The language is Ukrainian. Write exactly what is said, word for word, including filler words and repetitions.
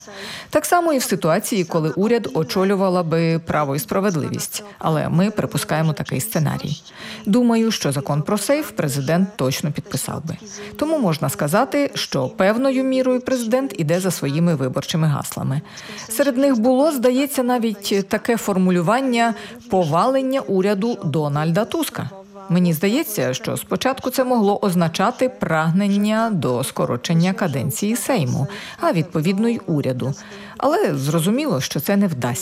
Так само і в ситуації, коли уряд очолювала би «Право і справедливість». Але ми припускаємо такий сценарій. Думаю, що закон про сейф президент точно підписав би. Тому можна сказати, що певною мірою президент іде за своїми виборчими гаслами. Серед них було, здається, навіть таке формулювання «повалення уряду Дональда Туска». Мені здається, що спочатку це могло означати прагнення до скорочення каденції Сейму, а відповідно й уряду. Але зрозуміло, що це не вдасться.